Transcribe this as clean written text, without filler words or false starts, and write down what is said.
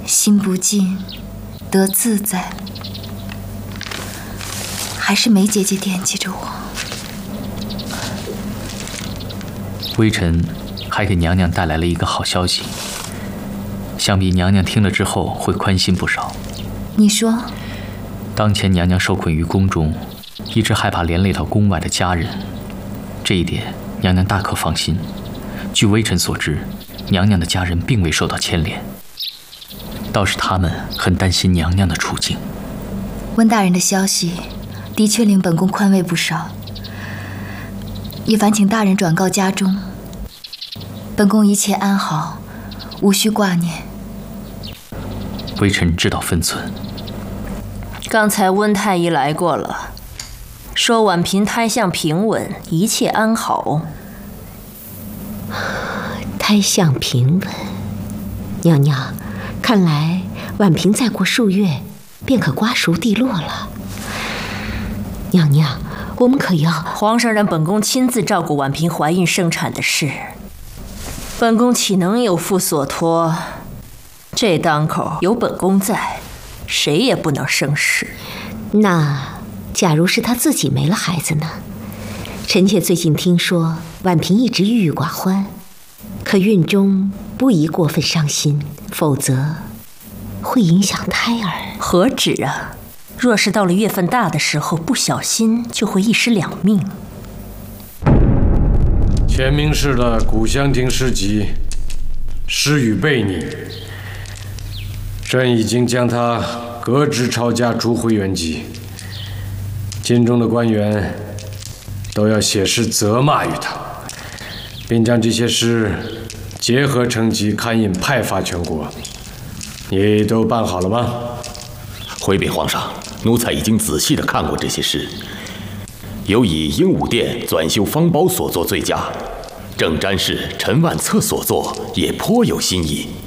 心不静，得自在。还是梅姐姐惦记着我。 微臣还给娘娘带来了一个好消息，想必娘娘听了之后会宽心不少。 你说， 当前娘娘受困于宫中，一直害怕连累到宫外的家人，这一点娘娘大可放心。据微臣所知，娘娘的家人并未受到牵连，倒是他们很担心娘娘的处境。 温大人的消息的确令本宫宽慰不少，也烦请大人转告家中，本宫一切安好，无需挂念。 微臣知道分寸。 刚才温太医来过了，说婉嫔胎相平稳，一切安好。 胎相平稳，娘娘，看来婉嫔再过数月便可瓜熟蒂落了。娘娘，我们可要…… 皇上让本宫亲自照顾婉嫔怀孕生产的事，本宫岂能有负所托？这当口有本宫在，谁也不能生事。 那假如是她自己没了孩子呢？臣妾最近听说婉嫔一直郁郁寡欢，可孕中不宜过分伤心，否则会影响胎儿。 何止啊！若是到了月份大的时候，不小心就会一尸两命。 乾明市的古香亭诗集失语悖逆，朕已经将他革职抄家，逐回原籍。京中的官员都要写诗责骂于他，并将这些诗结合成集刊印派发全国。你都办好了吗？ 回禀皇上，奴才已经仔细地看过这些诗，有以鹦鹉殿纂修方苞所作最佳，正瞻是陈万策所作，也颇有新意。